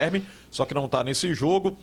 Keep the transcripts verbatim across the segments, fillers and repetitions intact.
só que não está nesse jogo.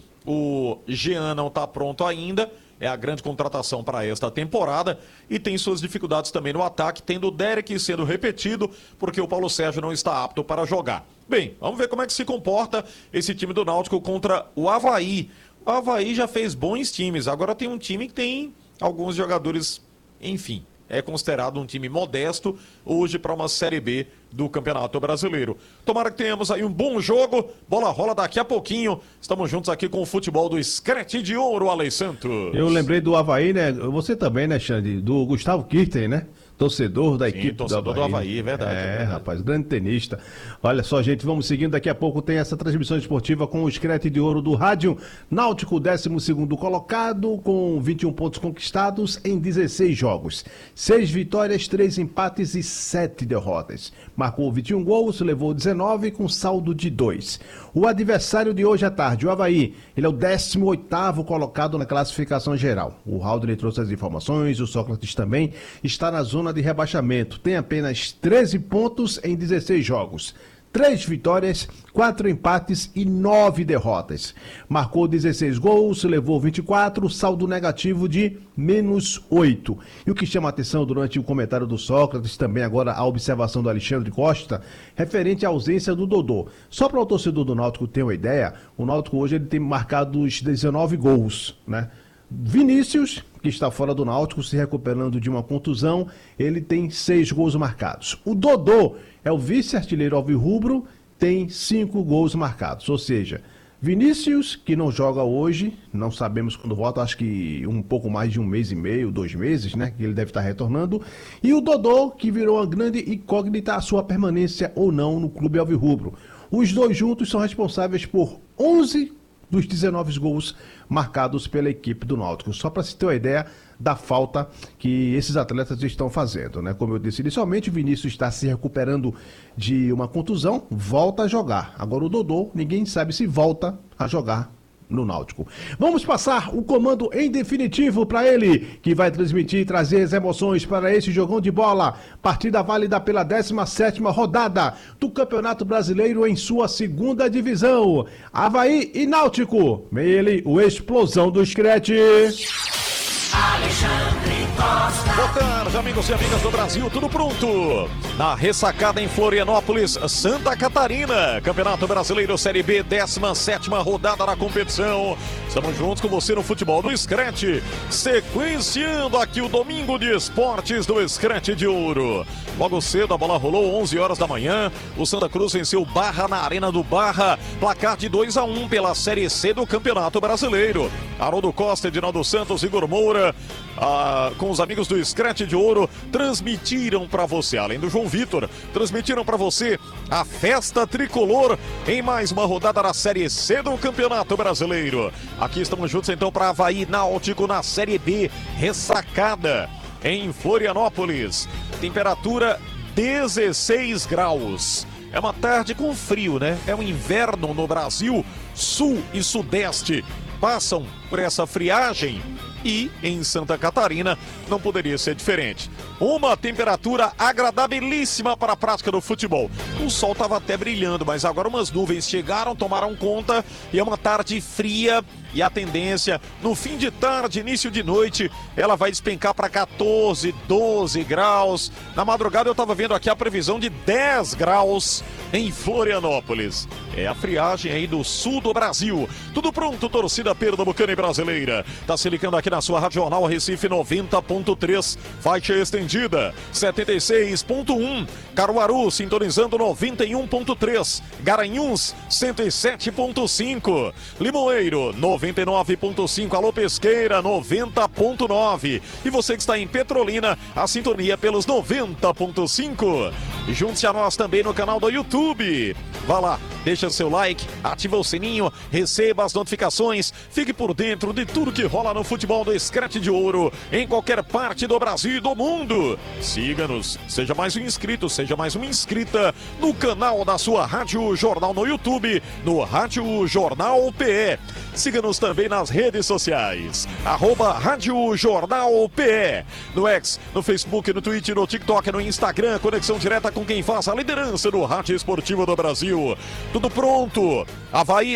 O Jean não está pronto ainda. É a grande contratação para esta temporada e tem suas dificuldades também no ataque, tendo o Derek sendo repetido, porque o Paulo Sérgio não está apto para jogar. Bem, vamos ver como é que se comporta esse time do Náutico contra o Avaí. O Avaí já fez bons times, agora tem um time que tem alguns jogadores, enfim, é considerado um time modesto hoje para uma Série B do Campeonato Brasileiro. Tomara que tenhamos aí um bom jogo, bola rola daqui a pouquinho. Estamos juntos aqui com o futebol do Scratch de Ouro, Alei Santos. Eu lembrei do Avaí, né? Você também, né, Xande? Do Gustavo Kirten, né? Torcedor da Sim, equipe torcedor do Avaí. do Avaí, é verdade. É, é verdade. rapaz, grande tenista. Olha só, gente, vamos seguindo. Daqui a pouco tem essa transmissão esportiva com o Scratch de Ouro do Rádio. Náutico, décimo segundo colocado, com vinte e um pontos conquistados em dezesseis jogos. seis vitórias, três empates e sete derrotas. Marcou vinte e um gols, levou dezenove com saldo de dois. O adversário de hoje à tarde, o Avaí, ele é o décimo oitavo colocado na classificação geral. O Haldner trouxe as informações, o Sócrates também está na zona de rebaixamento. Tem apenas treze pontos em dezesseis jogos. três vitórias, quatro empates e nove derrotas. Marcou dezesseis gols, levou vinte e quatro, saldo negativo de menos oito. E o que chama a atenção durante o comentário do Sócrates, também agora a observação do Alexandre Costa, referente à ausência do Dodô. Só para o torcedor do Náutico ter uma ideia, o Náutico hoje ele tem marcado os dezenove gols, né? Vinícius, que está fora do Náutico, se recuperando de uma contusão, ele tem seis gols marcados. O Dodô é o vice-artilheiro alvirrubro, tem cinco gols marcados. Ou seja, Vinícius, que não joga hoje, não sabemos quando volta, acho que um pouco mais de um mês e meio, dois meses, né? Que ele deve estar retornando. E o Dodô, que virou uma grande incógnita a sua permanência ou não no clube alvirrubro. Os dois juntos são responsáveis por onze dos dezenove gols marcados pela equipe do Náutico. Só para se ter uma ideia da falta que esses atletas estão fazendo, né? Como eu disse inicialmente, o Vinícius está se recuperando de uma contusão, volta a jogar. Agora o Dodô, ninguém sabe se volta a jogar no Náutico. Vamos passar o comando em definitivo para ele, que vai transmitir e trazer as emoções para esse jogão de bola. Partida válida pela décima sétima rodada do Campeonato Brasileiro em sua segunda divisão. Avaí e Náutico. Ele, o explosão do Scratch. Alexandre Costa. Boa tarde, amigos e amigas do Brasil, tudo pronto? Na ressacada em Florianópolis, Santa Catarina, Campeonato Brasileiro Série B, décima sétima rodada da competição. Estamos juntos com você no futebol do Scratch, sequenciando aqui o domingo de esportes do Scratch de Ouro. Logo cedo a bola rolou, onze horas da manhã, o Santa Cruz venceu Barra na Arena do Barra, placar de dois a um pela Série C do Campeonato Brasileiro. Haroldo Costa, Edinaldo Santos, Igor Moura, ah, com os amigos do Scratch de Ouro, transmitiram para você, além do João Vitor, transmitiram para você a festa tricolor em mais uma rodada da Série C do Campeonato Brasileiro. Aqui estamos juntos então para Avaí Náutico na Série B, ressacada em Florianópolis. Temperatura dezesseis graus. É uma tarde com frio, né? É um inverno no Brasil. Sul e Sudeste passam por essa friagem e em Santa Catarina não poderia ser diferente. Uma temperatura agradabilíssima para a prática do futebol. O sol estava até brilhando, mas agora umas nuvens chegaram, tomaram conta e é uma tarde fria. E a tendência, no fim de tarde, início de noite, ela vai despencar para catorze, doze graus. Na madrugada eu estava vendo aqui a previsão de dez graus em Florianópolis. É a friagem aí do sul do Brasil. Tudo pronto, torcida pernambucana e brasileira. Tá se ligando aqui na sua Rádio Jornal Recife noventa ponto três, faixa estendida setenta e seis ponto um. Caruaru sintonizando noventa e um ponto três. Garanhuns cento e sete ponto cinco. Limoeiro noventa e nove ponto cinco. Alô Pesqueira noventa ponto nove. E você que está em Petrolina, a sintonia pelos noventa ponto cinco. Junte-se a nós também no canal do YouTube. Vá lá, deixa seu like, ativa o sininho, receba as notificações, fique por dentro de tudo que rola no futebol do Scratch de Ouro, em qualquer parte do Brasil e do mundo. Siga-nos, seja mais um inscrito, seja mais uma inscrita no canal da sua Rádio Jornal no YouTube, no Rádio Jornal P E. Siga-nos também nas redes sociais, arroba Rádio Jornal P E, no X, no Facebook, no Twitter, no TikTok, no Instagram, conexão direta com quem faz a liderança do rádio esportivo do Brasil. Tudo pronto, Avaí